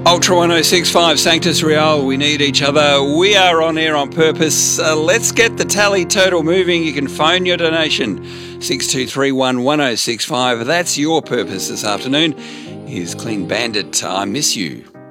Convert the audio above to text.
Ultra 1065 Sanctus Real, we need each other. We are on air on purpose. Let's get the tally total moving. You can phone your donation 6231 1065. That's your purpose this afternoon. Here's Clean Bandit, I Miss You.